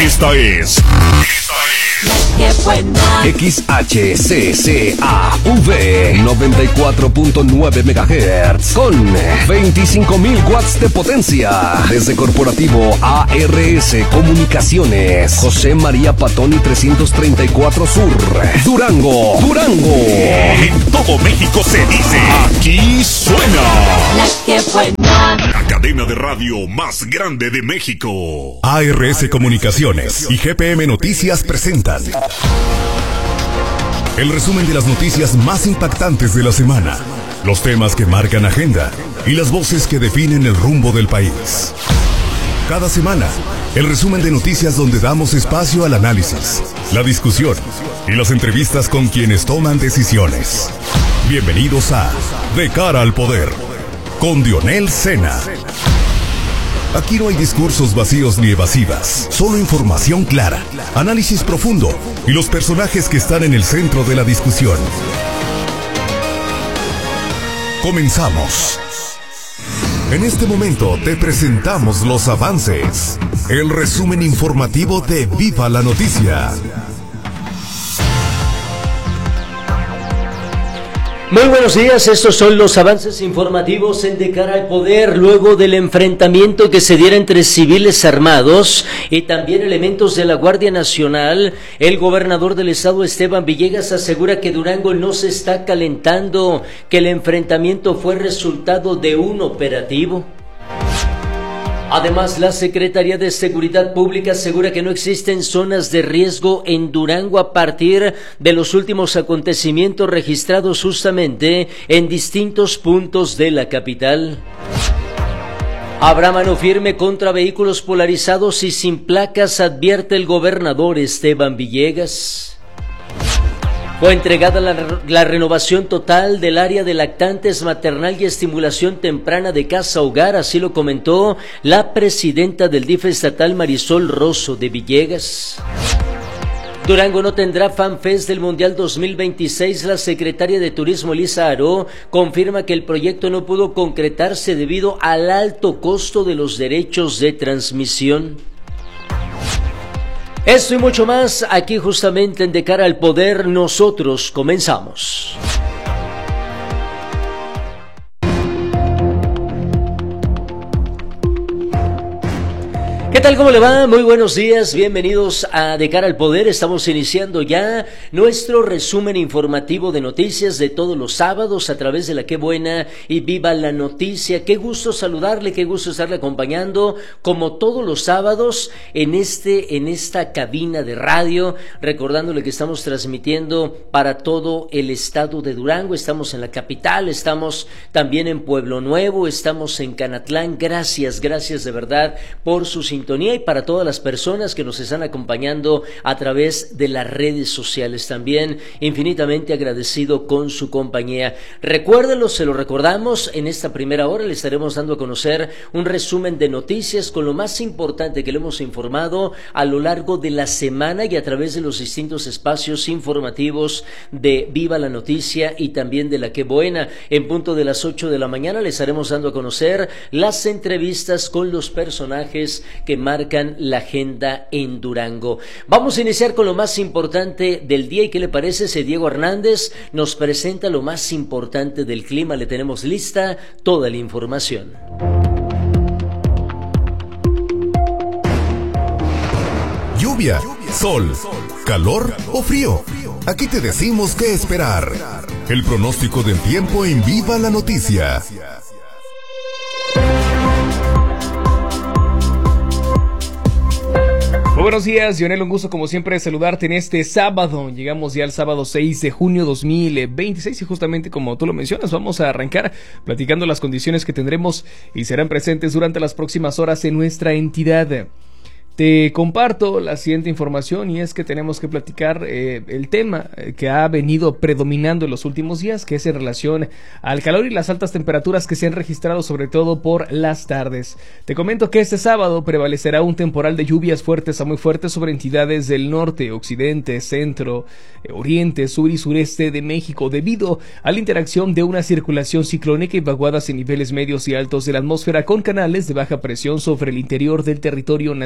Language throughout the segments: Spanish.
Esta es XHCCAV 94.9 MHz con 25.000 watts de potencia. Desde Corporativo ARS Comunicaciones, José María Patoni 334 Sur, Durango. En todo México se dice, aquí suena La que buena. La cadena de radio más grande de México. ARS Comunicaciones y GPM Noticias presentan el resumen de las noticias más impactantes de la semana, los temas que marcan agenda y las voces que definen el rumbo del país. Cada semana, el resumen de noticias donde damos espacio al análisis, la discusión y las entrevistas con quienes toman decisiones. Bienvenidos a De Cara al Poder, con Dionel Sena. Aquí no hay discursos vacíos ni evasivas, solo información clara, análisis profundo y los personajes que están en el centro de la discusión. Comenzamos. En este momento te presentamos los avances, el resumen informativo de Viva la Noticia. Muy buenos días, estos son los avances informativos en De Cara al Poder, luego del enfrentamiento que se diera entre civiles armados y también elementos de la Guardia Nacional. El gobernador del estado, Esteban Villegas, asegura que Durango no se está calentando, que el enfrentamiento fue resultado de un operativo. Además, la Secretaría de Seguridad Pública asegura que no existen zonas de riesgo en Durango a partir de los últimos acontecimientos registrados justamente en distintos puntos de la capital. Habrá mano firme contra vehículos polarizados y sin placas, advierte el gobernador Esteban Villegas. Fue entregada la renovación total del área de lactantes, maternal y estimulación temprana de Casa Hogar, así lo comentó la presidenta del DIF estatal, Marisol Rosso de Villegas. Durango no tendrá FanFest del Mundial 2026. La secretaria de Turismo, Elisa Aró, confirma que el proyecto no pudo concretarse debido al alto costo de los derechos de transmisión. Esto y mucho más aquí justamente en De Cara al Poder. Nosotros comenzamos. ¿Qué tal? ¿Cómo le va? Muy buenos días, bienvenidos a De Cara al Poder. Estamos iniciando ya nuestro resumen informativo de noticias de todos los sábados a través de La Qué Buena y Viva la Noticia. Qué gusto saludarle, qué gusto estarle acompañando como todos los sábados en esta cabina de radio, recordándole que estamos transmitiendo para todo el estado de Durango. Estamos en la capital, estamos también en Pueblo Nuevo, estamos en Canatlán. Gracias de verdad por su sintonía y para todas las personas que nos están acompañando a través de las redes sociales también, infinitamente agradecido con su compañía. Recuérdenlo, se lo recordamos, en esta primera hora le estaremos dando a conocer un resumen de noticias con lo más importante que le hemos informado a lo largo de la semana y a través de los distintos espacios informativos de Viva la Noticia y también de La Qué Buena. En punto de las 8 de la mañana le estaremos dando a conocer las entrevistas con los personajes que marcan la agenda en Durango. Vamos a iniciar con lo más importante del día. ¿Y qué le parece si Diego Hernández nos presenta lo más importante del clima? Le tenemos lista toda la información. Lluvia, sol, calor o frío. Aquí te decimos qué esperar. El pronóstico del tiempo en Viva la Noticia. Muy buenos días, Lionel, un gusto como siempre saludarte en este sábado. Llegamos ya al sábado 6 de junio 2026 y justamente como tú lo mencionas, vamos a arrancar platicando las condiciones que tendremos y serán presentes durante las próximas horas en nuestra entidad. Te comparto la siguiente información y es que tenemos que platicar el tema que ha venido predominando en los últimos días, que es en relación al calor y las altas temperaturas que se han registrado sobre todo por las tardes. Te comento que este sábado prevalecerá un temporal de lluvias fuertes a muy fuertes sobre entidades del norte, occidente, centro, oriente, sur y sureste de México debido a la interacción de una circulación ciclónica y vaguadas en niveles medios y altos de la atmósfera con canales de baja presión sobre el interior del territorio nacional.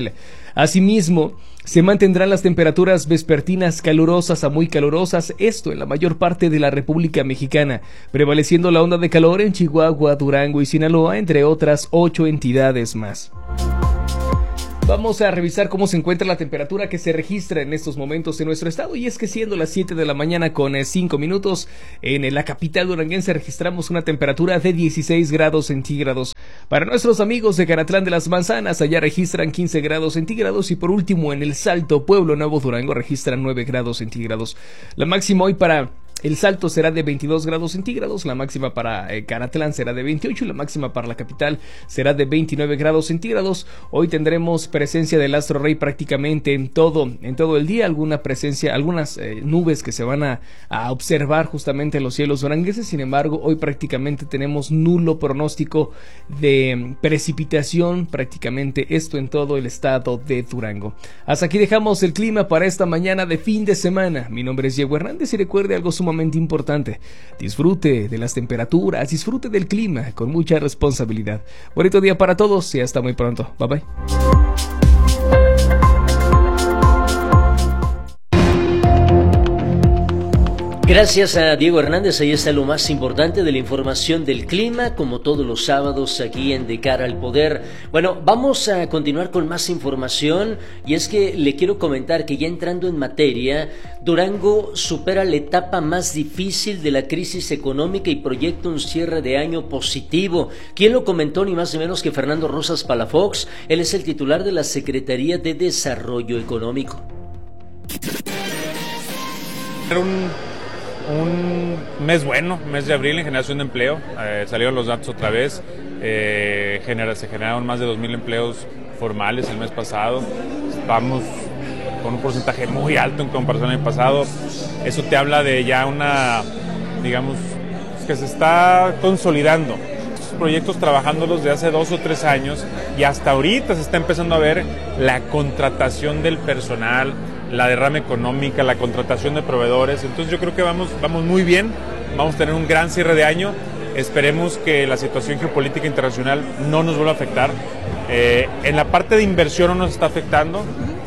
capital. Asimismo, se mantendrán las temperaturas vespertinas calurosas a muy calurosas, esto en la mayor parte de la República Mexicana, prevaleciendo la onda de calor en Chihuahua, Durango y Sinaloa, entre otras 8 entidades más. Vamos a revisar cómo se encuentra la temperatura que se registra en estos momentos en nuestro estado, y es que siendo las 7 de la mañana con 5 minutos, en la capital duranguense registramos una temperatura de 16 grados centígrados. Para nuestros amigos de Canatlán de las Manzanas, allá registran 15 grados centígrados, y por último en El Salto, Pueblo Nuevo, Durango, registran 9 grados centígrados. La máxima hoy para El Salto será de 22 grados centígrados, la máxima para Canatlán será de 28 y la máxima para la capital será de 29 grados centígrados. Hoy tendremos presencia del astro rey prácticamente en todo el día, algunas nubes que se van a observar justamente en los cielos durangueses. Sin embargo, hoy prácticamente tenemos nulo pronóstico de precipitación, prácticamente esto en todo el estado de Durango. Hasta aquí dejamos el clima para esta mañana de fin de semana. Mi nombre es Diego Hernández y recuerde algo sumamente importante: disfrute de las temperaturas, disfrute del clima con mucha responsabilidad. Bonito día para todos y hasta muy pronto. Bye bye. Gracias a Diego Hernández, ahí está lo más importante de la información del clima, como todos los sábados aquí en De Cara al Poder. Bueno, vamos a continuar con más información, y es que le quiero comentar que ya entrando en materia, Durango supera la etapa más difícil de la crisis económica y proyecta un cierre de año positivo. ¿Quién lo comentó? Ni más ni menos que Fernando Rosas Palafox. Él es el titular de la Secretaría de Desarrollo Económico. Un mes bueno, mes de abril en generación de empleo, salieron los datos otra vez, se generaron más de 2,000 empleos formales el mes pasado, vamos con un porcentaje muy alto en comparación al año pasado. Eso te habla de ya digamos, que se está consolidando estos proyectos, trabajándolos de hace 2 o 3 años, y hasta ahorita se está empezando a ver la contratación del personal, la derrama económica, la contratación de proveedores. Entonces yo creo que vamos muy bien, vamos a tener un gran cierre de año. Esperemos que la situación geopolítica internacional no nos vuelva a afectar. En la parte de inversión no nos está afectando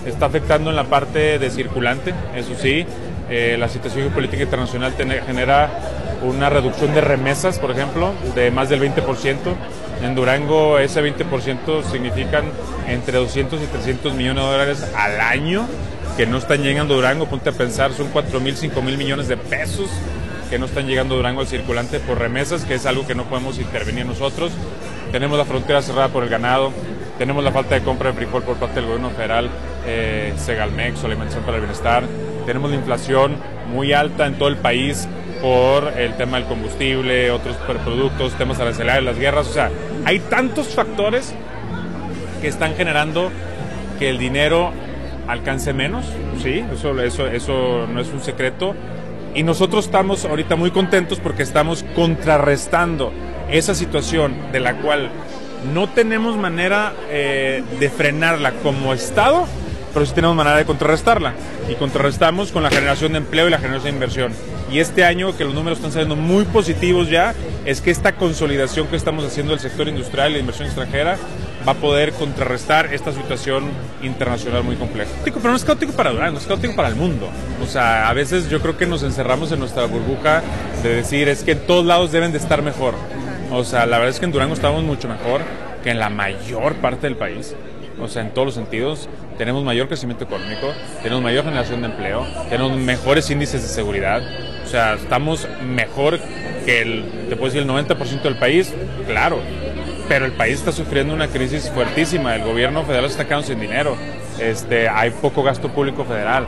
en la parte de circulante, eso sí. La situación geopolítica internacional genera una reducción de remesas, por ejemplo, de más del 20%. En Durango ese 20% significan entre 200 y 300 millones de dólares al año que no están llegando a Durango. Ponte a pensar, son 4,000, 5,000 millones de pesos que no están llegando a Durango al circulante por remesas, que es algo que no podemos intervenir nosotros. Tenemos la frontera cerrada por el ganado, tenemos la falta de compra de frijol por parte del gobierno federal, Segalmex o Alimentación para el Bienestar. Tenemos la inflación muy alta en todo el país por el tema del combustible, otros productos, temas arancelarios, las guerras. O sea, hay tantos factores que están generando que el dinero alcance menos, sí, eso no es un secreto, y nosotros estamos ahorita muy contentos porque estamos contrarrestando esa situación de la cual no tenemos manera de frenarla como Estado, pero sí tenemos manera de contrarrestarla, y contrarrestamos con la generación de empleo y la generación de inversión. Y este año, que los números están saliendo muy positivos ya, es que esta consolidación que estamos haciendo del sector industrial y la inversión extranjera va a poder contrarrestar esta situación internacional muy compleja. Pero no es caótico para Durango, es caótico para el mundo. O sea, a veces yo creo que nos encerramos en nuestra burbuja de decir, es que en todos lados deben de estar mejor. O sea, la verdad es que en Durango estamos mucho mejor que en la mayor parte del país. O sea, en todos los sentidos, tenemos mayor crecimiento económico, tenemos mayor generación de empleo, tenemos mejores índices de seguridad. O sea, estamos mejor que te puedo decir, el 90% del país, claro. Pero el país está sufriendo una crisis fuertísima, el gobierno federal se está quedando sin dinero, hay poco gasto público federal,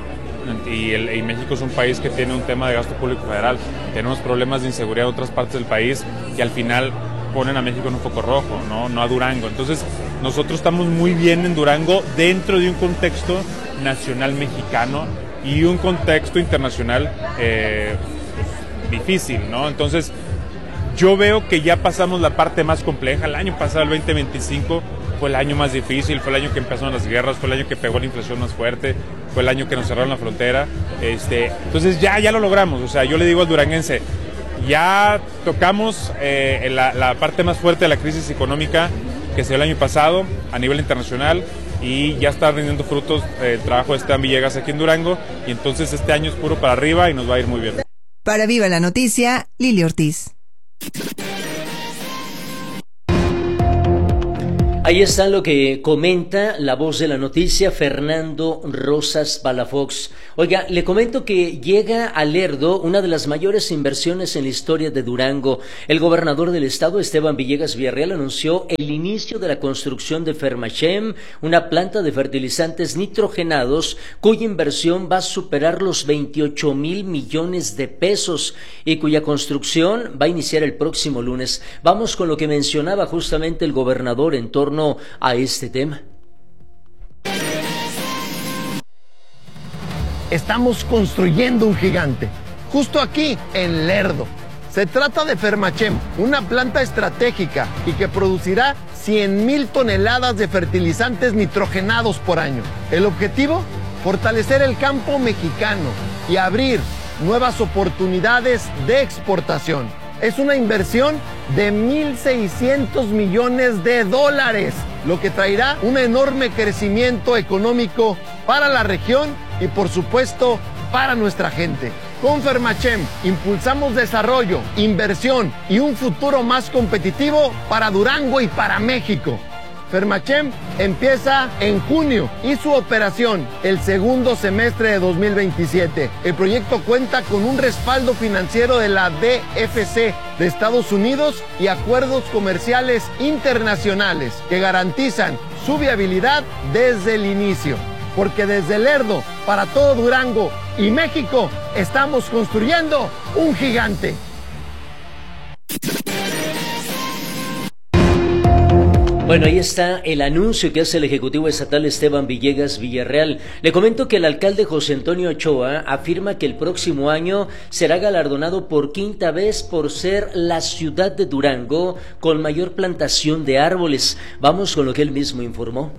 y México es un país que tiene un tema de gasto público federal. Tenemos problemas de inseguridad en otras partes del país que al final ponen a México en un foco rojo, no a Durango. Entonces nosotros estamos muy bien en Durango dentro de un contexto nacional mexicano y un contexto internacional difícil, ¿no? Entonces yo veo que ya pasamos la parte más compleja. El año pasado, el 2025, fue el año más difícil, fue el año que empezaron las guerras, fue el año que pegó la inflación más fuerte, fue el año que nos cerraron la frontera. Entonces ya lo logramos. O sea, yo le digo al duranguense, ya tocamos la parte más fuerte de la crisis económica que se dio el año pasado a nivel internacional. y ya está rindiendo frutos el trabajo de Esteban Villegas aquí en Durango, y entonces este año es puro para arriba y nos va a ir muy bien. Para Viva la Noticia, Lili Ortiz. Ahí está lo que comenta la voz de la noticia, Fernando Rosas Palafox. Oiga, le comento que llega a Lerdo una de las mayores inversiones en la historia de Durango. El gobernador del estado, Esteban Villegas Villarreal, anunció el inicio de la construcción de Fermachem, una planta de fertilizantes nitrogenados cuya inversión va a superar los 28,000 millones de pesos y cuya construcción va a iniciar el próximo lunes. Vamos con lo que mencionaba justamente el gobernador en torno a este tema. Estamos construyendo un gigante, justo aquí en Lerdo. Se trata de Fermachem, una planta estratégica y que producirá 100,000 toneladas de fertilizantes nitrogenados por año. El objetivo, fortalecer el campo mexicano y abrir nuevas oportunidades de exportación. Es una inversión de 1,600 millones de dólares, lo que traerá un enorme crecimiento económico para la región y, por supuesto, para nuestra gente. Con Fermachem impulsamos desarrollo, inversión y un futuro más competitivo para Durango y para México. Fermachem empieza en junio y su operación el segundo semestre de 2027. El proyecto cuenta con un respaldo financiero de la DFC de Estados Unidos y acuerdos comerciales internacionales que garantizan su viabilidad desde el inicio. Porque desde Lerdo, para todo Durango y México, estamos construyendo un gigante. Bueno, ahí está el anuncio que hace el Ejecutivo Estatal Esteban Villegas Villarreal. Le comento que el alcalde José Antonio Ochoa afirma que el próximo año será galardonado por quinta vez por ser la ciudad de Durango con mayor plantación de árboles. Vamos con lo que él mismo informó.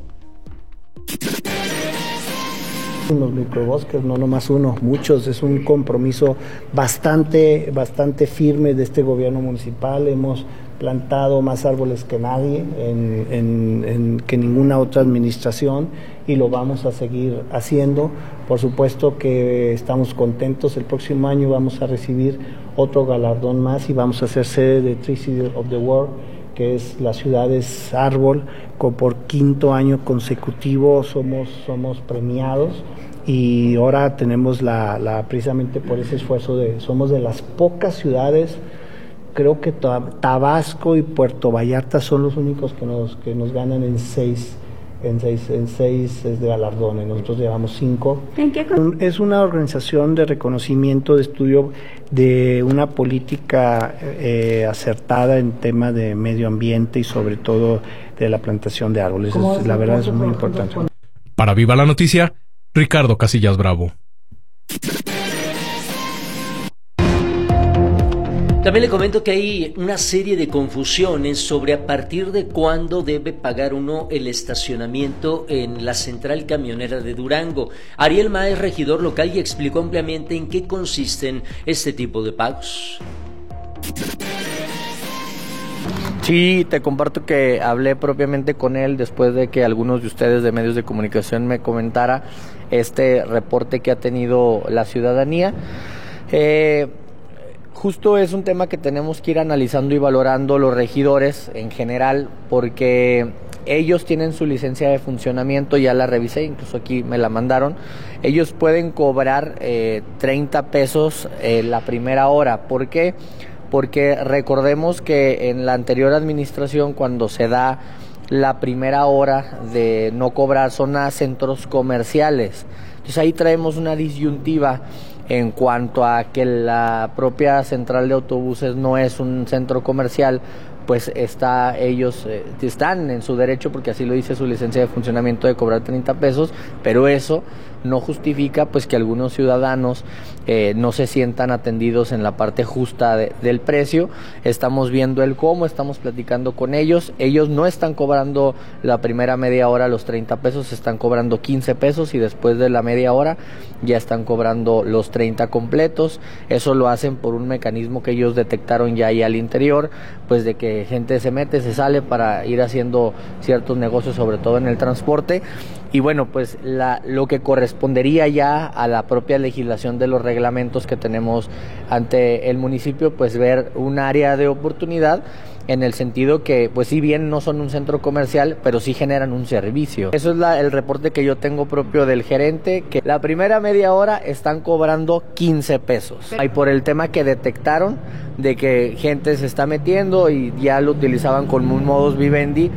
Los microbosques, no nomás uno, muchos, es un compromiso bastante firme de este gobierno municipal. Hemos plantado más árboles que nadie, que ninguna otra administración, y lo vamos a seguir haciendo. Por supuesto que estamos contentos. El próximo año vamos a recibir otro galardón más y vamos a ser sede de Tree City of the World, que es las ciudades árbol. Por quinto año consecutivo somos premiados, y ahora tenemos precisamente por ese esfuerzo somos de las pocas ciudades. Creo que Tabasco y Puerto Vallarta son los únicos que nos ganan en seis galardones. Nosotros llevamos 5. Es una organización de reconocimiento, de estudio de una política acertada en tema de medio ambiente y sobre todo de la plantación de árboles. La verdad es muy importante. Para Viva la Noticia, Ricardo Casillas Bravo. También le comento que hay una serie de confusiones sobre a partir de cuándo debe pagar uno el estacionamiento en la central camionera de Durango. Ariel Maez, regidor local, y explicó ampliamente en qué consisten este tipo de pagos. Sí, te comparto que hablé propiamente con él después de que algunos de ustedes de medios de comunicación me comentara este reporte que ha tenido la ciudadanía. Justo es un tema que tenemos que ir analizando y valorando los regidores en general, porque ellos tienen su licencia de funcionamiento, ya la revisé, incluso aquí me la mandaron. Ellos pueden cobrar 30 pesos la primera hora. ¿Por qué? Porque recordemos que en la anterior administración, cuando se da la primera hora de no cobrar, son a centros comerciales. Entonces ahí traemos una disyuntiva en cuanto a que la propia central de autobuses no es un centro comercial, pues ellos están en su derecho, porque así lo dice su licencia de funcionamiento, de cobrar 30 pesos, pero eso no justifica pues que algunos ciudadanos no se sientan atendidos en la parte justa del precio. Estamos viendo el cómo, estamos platicando con ellos no están cobrando la primera media hora los 30 pesos, están cobrando 15 pesos y después de la media hora ya están cobrando los 30 completos. Eso lo hacen por un mecanismo que ellos detectaron ya ahí al interior, pues de que gente se mete, se sale para ir haciendo ciertos negocios, sobre todo en el transporte. Y bueno, pues lo que correspondería ya a la propia legislación de los reglamentos que tenemos ante el municipio, pues ver un área de oportunidad en el sentido que, pues si bien no son un centro comercial, pero sí generan un servicio. Eso es el reporte que yo tengo propio del gerente, que la primera media hora están cobrando 15 pesos. Y por el tema que detectaron de que gente se está metiendo y ya lo utilizaban con un modus vivendi,